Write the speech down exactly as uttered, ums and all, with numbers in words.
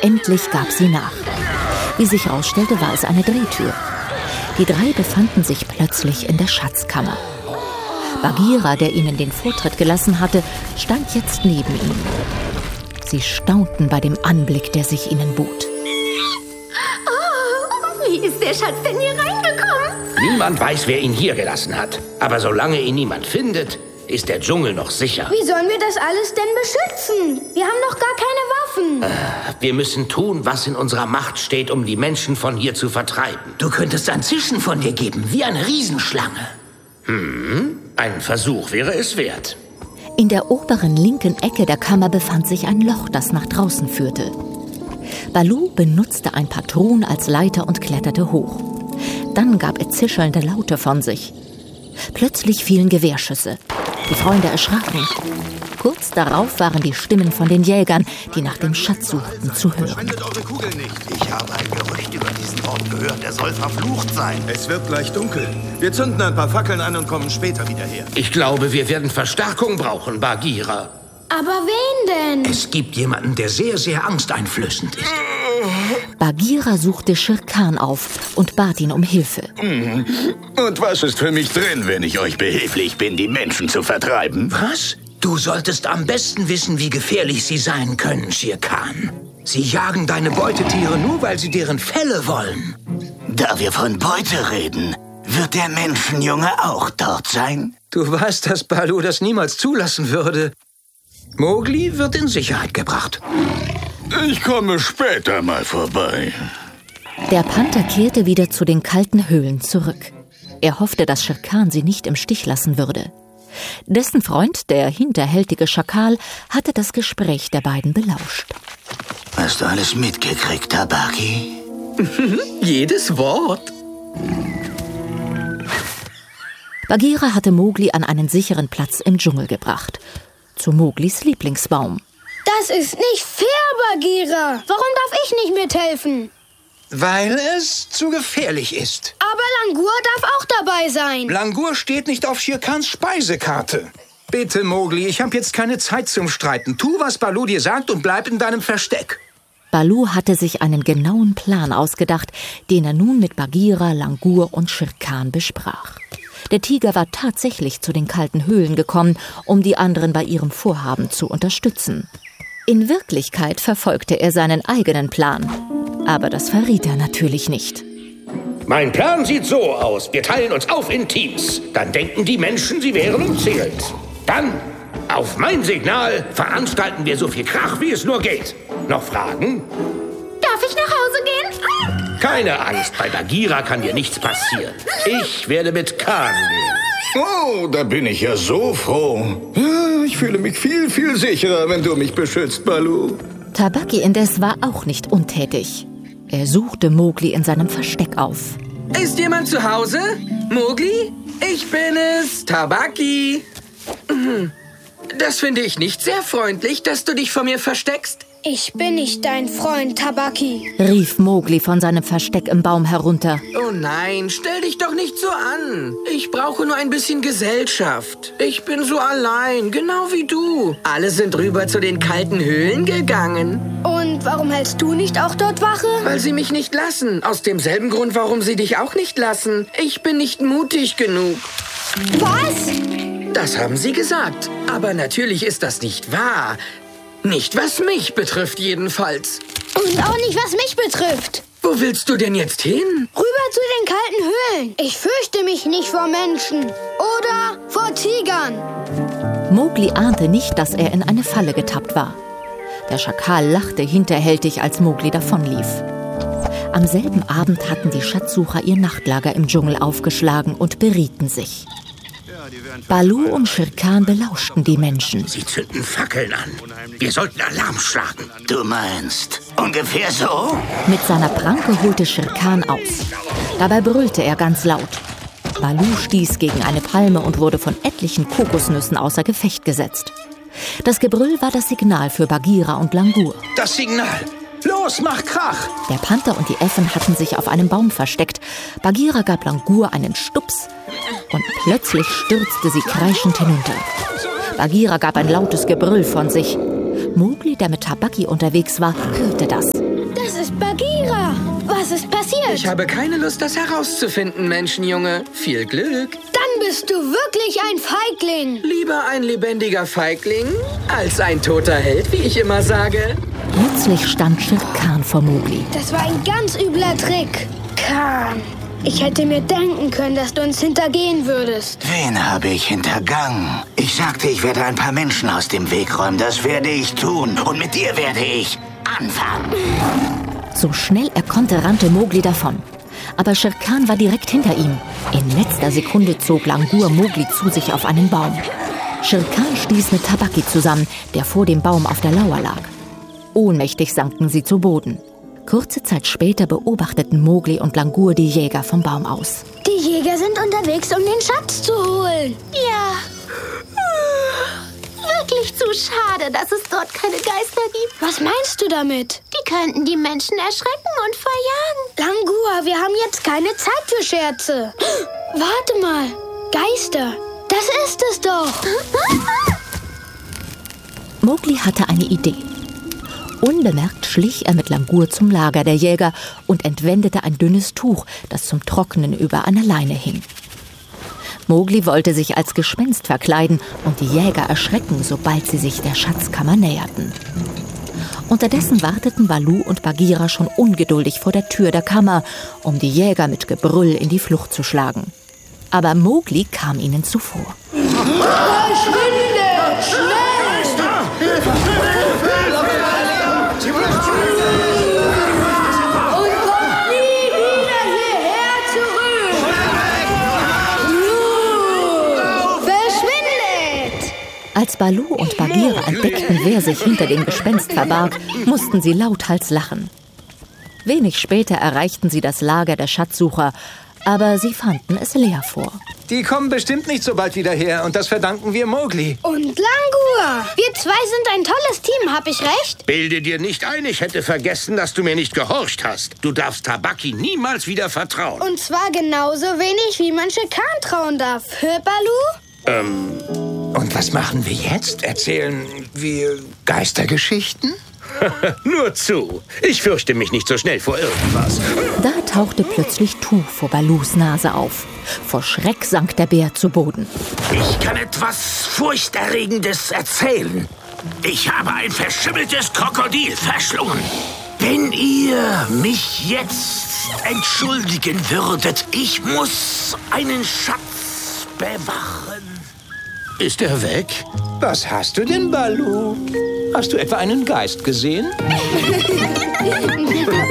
Endlich gab sie nach. Wie sich herausstellte, war es eine Drehtür. Die drei befanden sich plötzlich in der Schatzkammer. Bagheera, der ihnen den Vortritt gelassen hatte, stand jetzt neben ihnen. Sie staunten bei dem Anblick, der sich ihnen bot. Oh, wie ist der Schatz denn hier reingekommen? Niemand weiß, wer ihn hier gelassen hat. Aber solange ihn niemand findet, ist der Dschungel noch sicher. Wie sollen wir das alles denn beschützen? Wir haben noch gar keine Waffen. Äh, wir müssen tun, was in unserer Macht steht, um die Menschen von hier zu vertreiben. Du könntest ein Zischen von dir geben, wie eine Riesenschlange. Hm, ein Versuch wäre es wert. In der oberen linken Ecke der Kammer befand sich ein Loch, das nach draußen führte. Baloo benutzte ein paar Truhen als Leiter und kletterte hoch. Dann gab er zischelnde Laute von sich. Plötzlich fielen Gewehrschüsse. Die Freunde erschraken. Kurz darauf waren die Stimmen von den Jägern, die nach dem Schatz suchten, zu hören. Verschwendet eure Kugeln nicht. Ich habe ein Gerücht über diesen Ort gehört. Er soll verflucht sein. Es wird gleich dunkel. Wir zünden ein paar Fackeln an und kommen später wieder her. Ich glaube, wir werden Verstärkung brauchen, Bagheera. Aber wen denn? Es gibt jemanden, der sehr, sehr angsteinflößend ist. Bagheera suchte Shere Khan auf und bat ihn um Hilfe. Und was ist für mich drin, wenn ich euch behilflich bin, die Menschen zu vertreiben? Was? Du solltest am besten wissen, wie gefährlich sie sein können, Shere Khan. Sie jagen deine Beutetiere nur, weil sie deren Felle wollen. Da wir von Beute reden, wird der Menschenjunge auch dort sein? Du weißt, dass Baloo das niemals zulassen würde. Mowgli wird in Sicherheit gebracht. Ich komme später mal vorbei. Der Panther kehrte wieder zu den kalten Höhlen zurück. Er hoffte, dass Shere Khan sie nicht im Stich lassen würde. Dessen Freund, der hinterhältige Schakal, hatte das Gespräch der beiden belauscht. Hast du alles mitgekriegt, Tabaki? Jedes Wort. Bagheera hatte Mowgli an einen sicheren Platz im Dschungel gebracht. Zu Mowglis Lieblingsbaum. Das ist nicht fair, Bagheera. Warum darf ich nicht mithelfen? Weil es zu gefährlich ist. Aber Langur darf auch dabei sein. Langur steht nicht auf Shere Khans Speisekarte. Bitte, Mowgli, ich habe jetzt keine Zeit zum Streiten. Tu, was Baloo dir sagt und bleib in deinem Versteck. Baloo hatte sich einen genauen Plan ausgedacht, den er nun mit Bagheera, Langur und Shere Khan besprach. Der Tiger war tatsächlich zu den kalten Höhlen gekommen, um die anderen bei ihrem Vorhaben zu unterstützen. In Wirklichkeit verfolgte er seinen eigenen Plan. Aber das verriet er natürlich nicht. Mein Plan sieht so aus. Wir teilen uns auf in Teams. Dann denken die Menschen, sie wären umzingelt. Dann, auf mein Signal, veranstalten wir so viel Krach, wie es nur geht. Noch Fragen? Darf ich nach Hause gehen? Keine Angst, bei Bagheera kann dir nichts passieren. Ich werde mit Khan gehen. Oh, da bin ich ja so froh. Ja, ich fühle mich viel, viel sicherer, wenn du mich beschützt, Baloo. Tabaki indes war auch nicht untätig. Er suchte Mowgli in seinem Versteck auf. Ist jemand zu Hause? Mowgli? Ich bin es, Tabaki. Das finde ich nicht sehr freundlich, dass du dich vor mir versteckst. Ich bin nicht dein Freund, Tabaki, rief Mowgli von seinem Versteck im Baum herunter. Oh nein, stell dich doch nicht so an. Ich brauche nur ein bisschen Gesellschaft. Ich bin so allein, genau wie du. Alle sind rüber zu den kalten Höhlen gegangen. Und warum hältst du nicht auch dort Wache? Weil sie mich nicht lassen. Aus demselben Grund, warum sie dich auch nicht lassen. Ich bin nicht mutig genug. Was? Das haben sie gesagt. Aber natürlich ist das nicht wahr. Nicht, was mich betrifft, jedenfalls. Und auch nicht, was mich betrifft. Wo willst du denn jetzt hin? Rüber zu den kalten Höhlen. Ich fürchte mich nicht vor Menschen. Oder vor Tigern. Mowgli ahnte nicht, dass er in eine Falle getappt war. Der Schakal lachte hinterhältig, als Mowgli davonlief. Am selben Abend hatten die Schatzsucher ihr Nachtlager im Dschungel aufgeschlagen und berieten sich. Baloo und Shere Khan belauschten die Menschen. Sie zünden Fackeln an. Wir sollten Alarm schlagen. Du meinst ungefähr so? Mit seiner Pranke holte Shere Khan aus. Dabei brüllte er ganz laut. Baloo stieß gegen eine Palme und wurde von etlichen Kokosnüssen außer Gefecht gesetzt. Das Gebrüll war das Signal für Bagheera und Langur. Das Signal! Los, mach Krach! Der Panther und die Äffen hatten sich auf einem Baum versteckt. Bagheera gab Langur einen Stups und plötzlich stürzte sie kreischend hinunter. Bagheera gab ein lautes Gebrüll von sich. Mowgli, der mit Tabaki unterwegs war, hörte das. Das ist Bagheera. Was ist passiert? Ich habe keine Lust, das herauszufinden, Menschenjunge. Viel Glück. Dann bist du wirklich ein Feigling. Lieber ein lebendiger Feigling als ein toter Held, wie ich immer sage. Plötzlich stand Shere Khan vor Mowgli. Das war ein ganz übler Trick. Khan, ich hätte mir denken können, dass du uns hintergehen würdest. Wen habe ich hintergangen? Ich sagte, ich werde ein paar Menschen aus dem Weg räumen. Das werde ich tun. Und mit dir werde ich anfangen. So schnell er konnte, rannte Mowgli davon. Aber Shere Khan war direkt hinter ihm. In letzter Sekunde zog Langur Mowgli zu sich auf einen Baum. Shere Khan stieß mit Tabaki zusammen, der vor dem Baum auf der Lauer lag. Ohnmächtig sanken sie zu Boden. Kurze Zeit später beobachteten Mowgli und Langur die Jäger vom Baum aus. Die Jäger sind unterwegs, um den Schatz zu holen. Ja. Wirklich zu schade, dass es dort keine Geister gibt. Was meinst du damit? Die könnten die Menschen erschrecken und verjagen. Langur, wir haben jetzt keine Zeit für Scherze. Warte mal. Geister. Das ist es doch. Mowgli hatte eine Idee. Unbemerkt schlich er mit Langur zum Lager der Jäger und entwendete ein dünnes Tuch, das zum Trocknen über einer Leine hing. Mowgli wollte sich als Gespenst verkleiden und die Jäger erschrecken, sobald sie sich der Schatzkammer näherten. Unterdessen warteten Baloo und Bagheera schon ungeduldig vor der Tür der Kammer, um die Jäger mit Gebrüll in die Flucht zu schlagen. Aber Mowgli kam ihnen zuvor. Verschwinde! Schnell! Und kommt nie wieder hierher zurück! Verschwindet! Als Baloo und Bagheera entdeckten, wer sich hinter dem Gespenst verbarg, mussten sie lauthals lachen. Wenig später erreichten sie das Lager der Schatzsucher, aber sie fanden es leer vor. Die kommen bestimmt nicht so bald wieder her und das verdanken wir Mowgli. Und Langur! Wir zwei sind ein tolles Team, hab ich recht? Bilde dir nicht ein, ich hätte vergessen, dass du mir nicht gehorcht hast. Du darfst Tabaki niemals wieder vertrauen. Und zwar genauso wenig, wie man Shere Khan trauen darf. Hör, Baloo? Ähm, Und was machen wir jetzt? Erzählen wir Geistergeschichten? nur zu. Ich fürchte mich nicht so schnell vor irgendwas. Da tauchte plötzlich Tuch vor Baloos Nase auf. Vor Schreck sank der Bär zu Boden. Ich kann etwas Furchterregendes erzählen. Ich habe ein verschimmeltes Krokodil verschlungen. Wenn ihr mich jetzt entschuldigen würdet, ich muss einen Schatz bewachen. Ist er weg? Was hast du denn, Baloo? Hast du etwa einen Geist gesehen?